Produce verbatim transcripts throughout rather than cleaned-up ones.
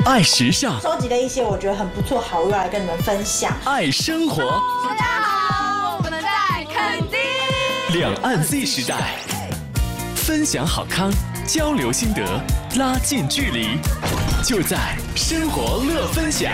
爱时尚， 收集了一些我觉得很不错好物来跟你们分享。 爱生活， 大家好，我们在垦丁。 两岸 Z 时代，分享好康，交流心得，拉近距离，就在生活乐分享。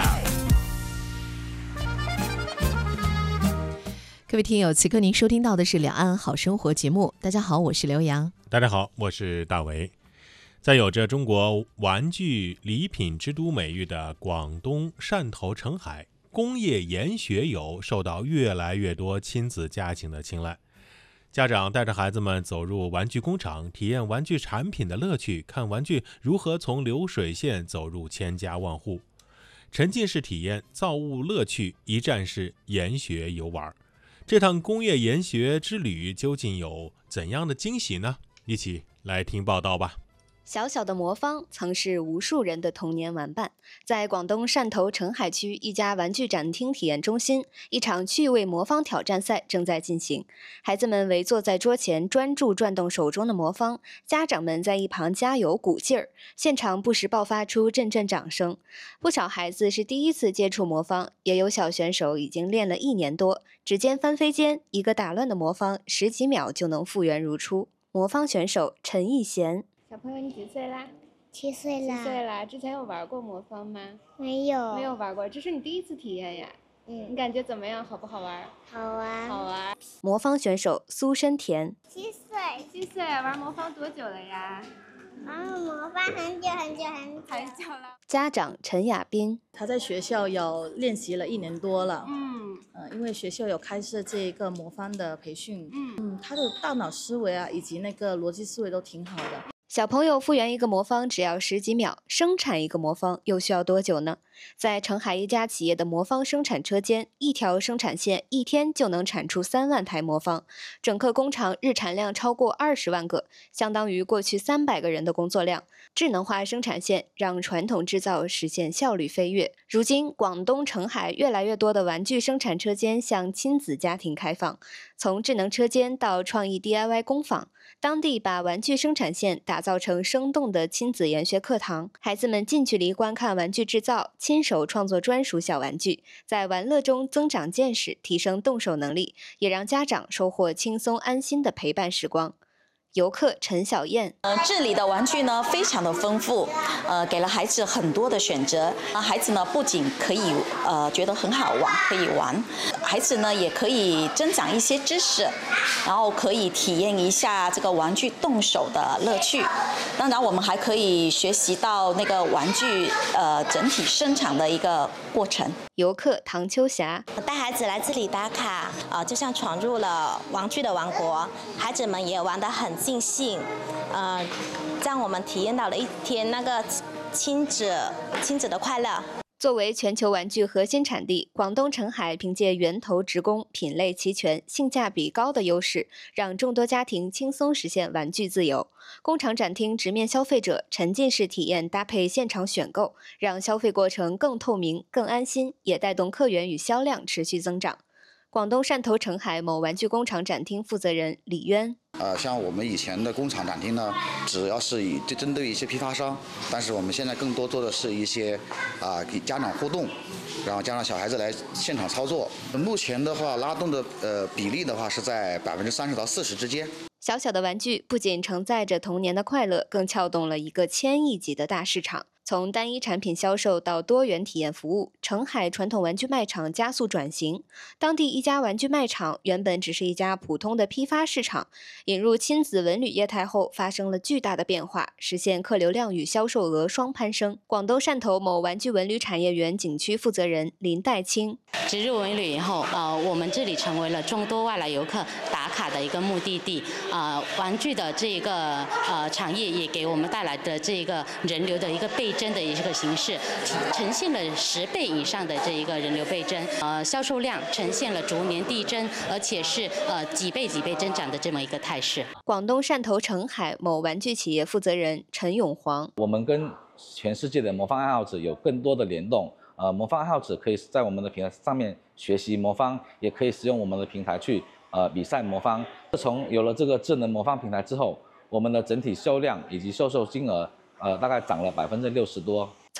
各位听友，此刻您收听到的是两岸好生活节目。大家好，我是刘洋。 大家好，我是大为。在有着中国玩具礼品之都美誉的广东汕头澄海，工业研学游受到越来越多亲子家庭的青睐。家长带着孩子们走入玩具工厂，体验玩具产品的乐趣，看玩具如何从流水线走入千家万户，沉浸式体验造物乐趣，一站式研学游玩。这趟工业研学之旅究竟有怎样的惊喜呢？一起来听报道吧。 小小的魔方曾是无数人的童年玩伴。在广东汕头澄海区一家玩具展厅体验中心，一场趣味魔方挑战赛正在进行。孩子们围坐在桌前，专注转动手中的魔方，家长们在一旁加油鼓劲儿，现场不时爆发出阵阵掌声。不少孩子是第一次接触魔方，也有小选手已经练了一年多。指尖翻飞间，一个打乱的魔方十几秒就能复原如初。魔方选手陈义贤。 小朋友，你几岁啦？ 七岁啦。 七岁啦。之前有玩过魔方吗？ 没有。 没有玩过，这是你第一次体验呀？ 嗯。 你感觉怎么样？好不好玩？ 好玩。 好玩。 魔方选手苏申田。 七岁。 七岁，玩魔方多久了呀？ 玩魔方很久很久很久。 很久了。 家长陈亚斌。 他在学校有练习了一年多了。 嗯。 呃，因为学校有开设这个魔方的培训。 嗯嗯，他的大脑思维啊，以及那个逻辑思维都挺好的。 小朋友复原一个魔方只要十几秒，生产一个魔方又需要多久呢？在澄海一家企业的魔方生产车间，一条生产线一天就能产出三万台魔方，整个工厂日产量超过二十万个，相当于过去三百个人的工作量。智能化生产线让传统制造实现效率飞跃。如今，广东澄海越来越多的玩具生产车间向亲子家庭开放，从智能车间到创意 D I Y 工坊，当地把玩具生产线打造成生动的亲子研学课堂，孩子们近距离观看玩具制造，亲手创作专属小玩具，在玩乐中增长见识，提升动手能力，也让家长收获轻松安心的陪伴时光。游客陈小燕， 呃，这里的玩具呢非常的丰富，呃，给了孩子很多的选择。那孩子呢不仅可以呃觉得很好玩，可以玩，孩子呢也可以增长一些知识，然后可以体验一下这个玩具动手的乐趣。当然，我们还可以学习到那个玩具呃整体生产的一个过程。 游客唐秋霞， 带孩子来这里打卡，啊、呃，就像闯入了玩具的王国，孩子们也玩得很尽兴，呃，让我们体验到了一天那个亲子亲子的快乐。 作为全球玩具核心产地，广东澄海凭借源头直供、品类齐全、性价比高的优势，让众多家庭轻松实现玩具自由。工厂展厅直面消费者，沉浸式体验搭配现场选购，让消费过程更透明、更安心，也带动客源与销量持续增长。广东汕头澄海某玩具工厂展厅负责人李渊。 呃，像我们以前的工厂展厅呢，主要是以针对一些批发商，但是我们现在更多做的是一些啊、呃、给家长互动，然后加上小孩子来现场操作。目前的话，拉动的呃比例的话是在百分之三十到四十之间。 小小的玩具不仅承载着童年的快乐，更撬动了一个千亿级的大市场。从单一产品销售到多元体验服务，澄海传统玩具卖场加速转型。当地一家玩具卖场原本只是一家普通的批发市场，引入亲子文旅业态后，发生了巨大的变化，实现客流量与销售额双攀升。广东汕头某玩具文旅产业园景区负责人林代清， 植入文旅以后，呃，我们这里成为了众多外来游客打卡的一个目的地。呃，玩具的这个呃产业也给我们带来的这个人流的一个倍增的一个形式，呈现了十倍以上的这一个人流倍增，呃，销售量呈现了逐年递增，而且是呃几倍几倍增长的这么一个态势。 广东汕头澄海某玩具企业负责人陈永煌， 我们跟全世界的魔方爱好者有更多的联动。呃，魔方爱好者可以在我们的平台上面学习魔方，也可以使用我们的平台去呃比赛魔方。自从有了这个智能魔方平台之后，我们的整体销量以及销售金额呃大概涨了百分之六十多。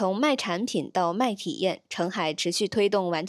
从卖产品到卖体验，澄海持续推动玩具